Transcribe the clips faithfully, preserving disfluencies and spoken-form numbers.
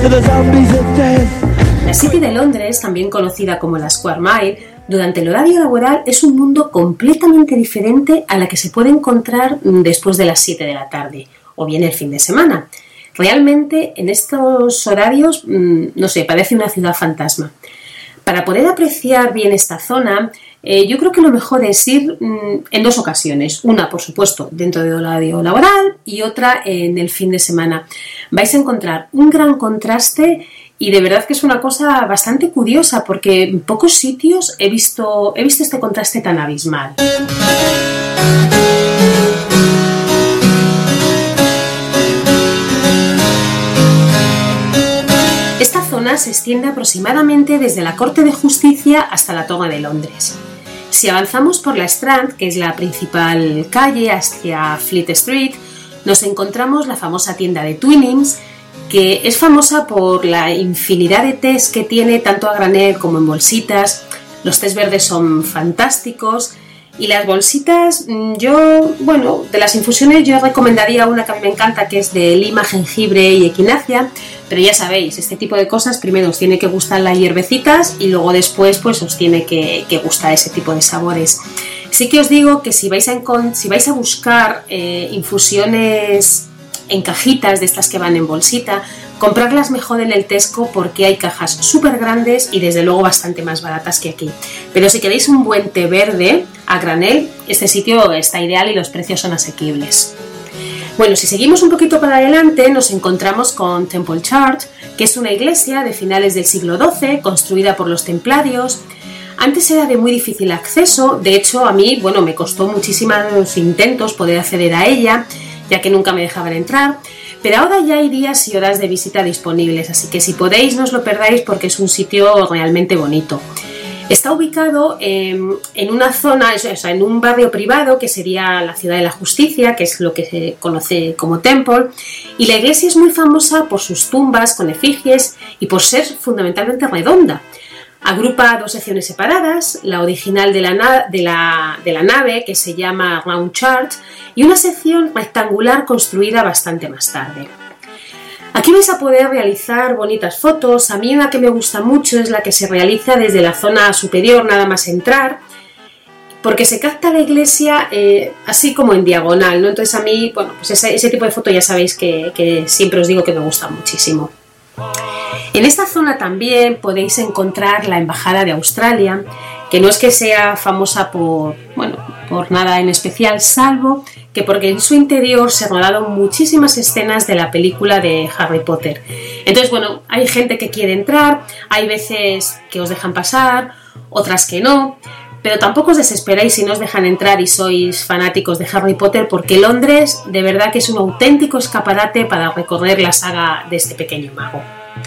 La City de Londres, también conocida como la Square Mile, durante el horario laboral es un mundo completamente diferente a la que se puede encontrar después de las siete de la tarde o bien el fin de semana. Realmente en estos horarios, no sé, parece una ciudad fantasma. Para poder apreciar bien esta zona, eh, yo creo que lo mejor es ir mmm, en dos ocasiones. Una, por supuesto, dentro del horario laboral y otra en el fin de semana. Vais a encontrar un gran contraste y de verdad que es una cosa bastante curiosa porque en pocos sitios he visto, he visto este contraste tan abismal. Esta zona se extiende aproximadamente desde la Corte de Justicia hasta la Torre de Londres. Si avanzamos por la Strand, que es la principal calle, hacia Fleet Street, nos encontramos la famosa tienda de Twinings, que es famosa por la infinidad de tés que tiene tanto a granel como en bolsitas. Los tés verdes son fantásticos y las bolsitas, yo, bueno, de las infusiones yo recomendaría una que a mí me encanta, que es de lima, jengibre y equinacia, pero ya sabéis, este tipo de cosas primero os tiene que gustar las hierbecitas y luego después pues os tiene que, que gustar ese tipo de sabores. Sí que os digo que si vais a, si vais a buscar eh, infusiones en cajitas de estas que van en bolsita, comprarlas mejor en el Tesco porque hay cajas súper grandes y desde luego bastante más baratas que aquí. Pero si queréis un buen té verde a granel, este sitio está ideal y los precios son asequibles. Bueno, si seguimos un poquito para adelante nos encontramos con Temple Church, que es una iglesia de finales del siglo doce, construida por los templarios. Antes era de muy difícil acceso, de hecho a mí, bueno, me costó muchísimos intentos poder acceder a ella, ya que nunca me dejaban entrar, pero ahora ya hay días y horas de visita disponibles, así que si podéis no os lo perdáis porque es un sitio realmente bonito. Está ubicado en, en una zona, o sea, en un barrio privado que sería la Ciudad de la Justicia, que es lo que se conoce como Temple, y la iglesia es muy famosa por sus tumbas con efigies y por ser fundamentalmente redonda. Agrupa dos secciones separadas, la original de la, na- de, la, de la nave, que se llama Round Church, y una sección rectangular construida bastante más tarde. Aquí vais a poder realizar bonitas fotos. A mí una que me gusta mucho es la que se realiza desde la zona superior, nada más entrar, porque se capta la iglesia eh, así como en diagonal, ¿no? Entonces a mí, bueno, pues ese, ese tipo de foto ya sabéis que, que siempre os digo que me gusta muchísimo. En esta zona también podéis encontrar la Embajada de Australia, que no es que sea famosa por, bueno, por nada en especial, salvo que porque en su interior se rodaron muchísimas escenas de la película de Harry Potter. Entonces, bueno, hay gente que quiere entrar, hay veces que os dejan pasar, otras que no, pero tampoco os desesperáis si no os dejan entrar y sois fanáticos de Harry Potter, porque Londres de verdad que es un auténtico escaparate para recorrer la saga de este pequeño mago.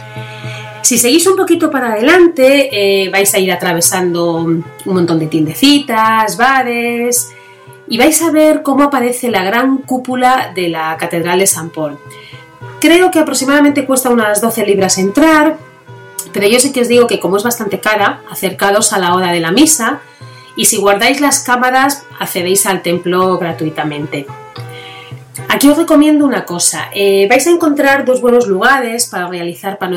Si seguís un poquito para adelante, eh, vais a ir atravesando un montón de tiendecitas, bares, y vais a ver cómo aparece la gran cúpula de la Catedral de San Paul. Creo que aproximadamente cuesta unas doce libras entrar, pero yo sí que os digo que como es bastante cara, acercados a la hora de la misa, y si guardáis las cámaras, accedéis al templo gratuitamente. Aquí os recomiendo una cosa, eh, vais a encontrar dos buenos lugares para realizar panoramas